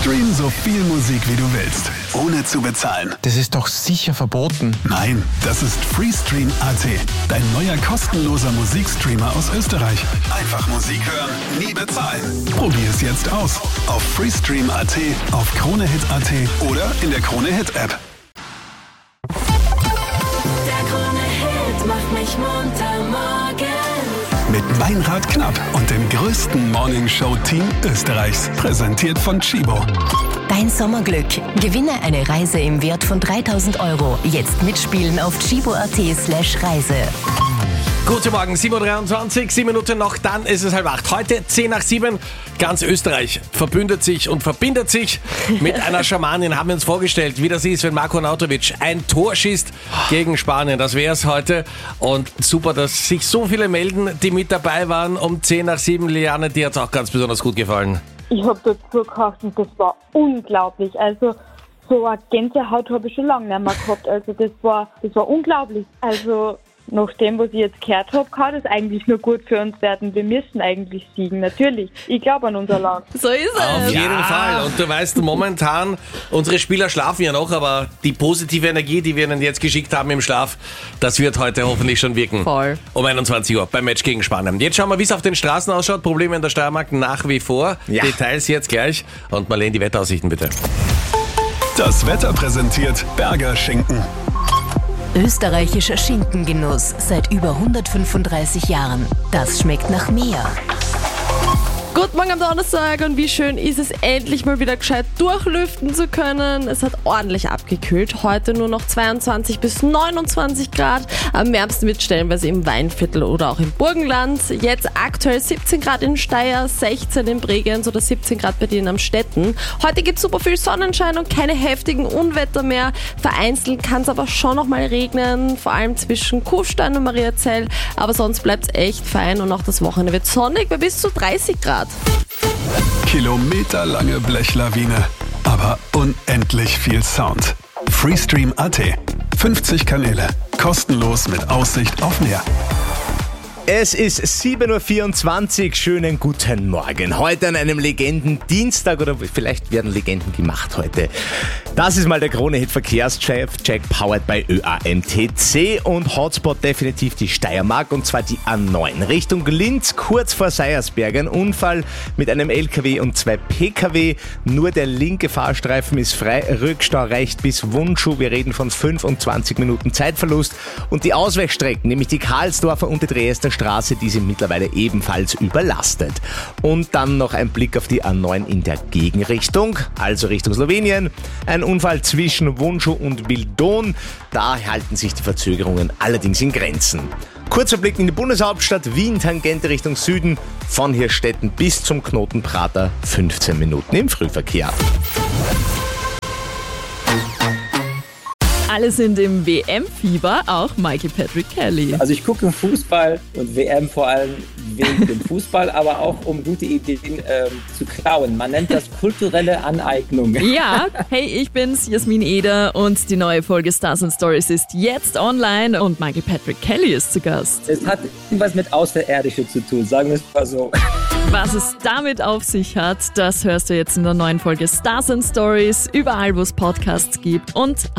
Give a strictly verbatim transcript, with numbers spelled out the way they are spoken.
Stream so viel Musik wie du willst, ohne zu bezahlen. Das ist doch sicher verboten. Nein, das ist Freestream Punkt a t, dein neuer kostenloser Musikstreamer aus Österreich. Einfach Musik hören, nie bezahlen. Probier es jetzt aus auf Freestream Punkt a t, auf Kronehit Punkt a t oder in der Kronehit App. Der Kronehit macht mich munter morgens. Mit Meinrad Knapp und dem größten Morningshow-Team Österreichs. Präsentiert von Chibo. Dein Sommerglück. Gewinne eine Reise im Wert von dreitausend Euro. Jetzt mitspielen auf chibo punkt a t slash Reise. Guten Morgen, sieben Uhr dreiundzwanzig, sieben Minuten noch, dann ist es halb acht. Heute zehn nach sieben, ganz Österreich verbündet sich und verbindet sich mit einer Schamanin. Haben wir uns vorgestellt, wie das ist, wenn Marko Arnautovic ein Tor schießt gegen Spanien. Das wäre es heute. Und super, dass sich so viele melden, die mit dabei waren. Um zehn nach sieben, Liane, dir hat es auch ganz besonders gut gefallen. Ich habe dazu gehört und das war unglaublich. Also so eine Gänsehaut habe ich schon lange nicht mehr gehabt. Also das war, das war unglaublich. Also nach dem, was ich jetzt gehört habe, kann das eigentlich nur gut für uns werden. Wir müssen eigentlich siegen, natürlich. Ich glaube an unser Land. So ist es. Auf jeden ja. Fall. Und du weißt, momentan, unsere Spieler schlafen ja noch, aber die positive Energie, die wir ihnen jetzt geschickt haben im Schlaf, das wird heute hoffentlich schon wirken. Voll. Um einundzwanzig Uhr beim Match gegen Spanien. Jetzt schauen wir, wie es auf den Straßen ausschaut. Probleme in der Steiermark nach wie vor. Ja. Details jetzt gleich. Und Marlene, die Wetteraussichten bitte. Das Wetter präsentiert Berger Schinken. Österreichischer Schinkengenuss seit über hundertfünfunddreißig Jahren. Das schmeckt nach mehr. Guten Morgen am Donnerstag und wie schön ist es, endlich mal wieder gescheit durchlüften zu können. Es hat ordentlich abgekühlt. Heute nur noch zweiundzwanzig bis neunundzwanzig Grad. Am wärmsten wird stellenweise im Weinviertel oder auch im Burgenland. Jetzt aktuell siebzehn Grad in Steyr, sechzehn in Bregenz oder siebzehn Grad bei dir in Amstetten. Heute gibt es super viel Sonnenschein und keine heftigen Unwetter mehr. Vereinzelt kann es aber schon noch mal regnen, vor allem zwischen Kufstein und Mariazell. Aber sonst bleibt es echt fein und auch das Wochenende wird sonnig bei bis zu dreißig Grad. Kilometerlange Blechlawine, aber unendlich viel Sound. Freestream Punkt a t. fünfzig Kanäle, kostenlos mit Aussicht auf Meer. Es ist sieben Uhr vierundzwanzig, schönen guten Morgen. Heute an einem Legenden-Dienstag oder vielleicht werden Legenden gemacht heute. Das ist mal der Krone-Hit-Verkehrschef, Check powered by Ö A M T C und Hotspot definitiv die Steiermark und zwar die A neun. Richtung Linz, kurz vor Seiersberg, ein Unfall mit einem L K W und zwei P K W. Nur der linke Fahrstreifen ist frei, Rückstau reicht bis Wundschuh. Wir reden von fünfundzwanzig Minuten Zeitverlust und die Ausweichstrecken, nämlich die Karlsdorfer und die Dresdner Straße, die sind mittlerweile ebenfalls überlastet. Und dann noch ein Blick auf die A neun in der Gegenrichtung, also Richtung Slowenien. Ein Unfall zwischen Wundschuh und Bildon. Da halten sich die Verzögerungen allerdings in Grenzen. Kurzer Blick in die Bundeshauptstadt Wien, Tangente Richtung Süden. Von Hirstetten bis zum Knoten Prater, fünfzehn Minuten im Frühverkehr. Alle sind im W M-Fieber, auch Mikey Patrick Kelly. Also ich gucke Fußball und W M vor allem wegen dem Fußball, aber auch um gute Ideen ähm, zu klauen. Man nennt das kulturelle Aneignung. Ja, hey, ich bin's, Jasmin Eder und die neue Folge Stars and Stories ist jetzt online und Mikey Patrick Kelly ist zu Gast. Es hat irgendwas mit Außerirdische zu tun, sagen wir es mal so. Was es damit auf sich hat, das hörst du jetzt in der neuen Folge Stars and Stories, überall wo es Podcasts gibt und